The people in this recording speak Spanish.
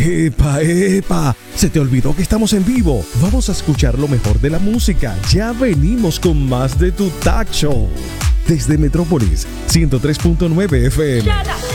¡Epa, epa! Se te olvidó que estamos en vivo. Vamos a escuchar lo mejor de la música. Ya venimos con más de tu Talk Show. Desde Metrópolis 103.9 FM.